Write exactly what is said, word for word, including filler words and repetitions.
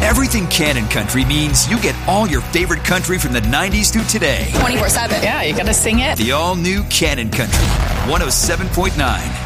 Everything Cannon Country means you get all your favorite country from the nineties through today. twenty-four seven. Yeah, you gotta sing it. The all-new Cannon Country, one oh seven point nine.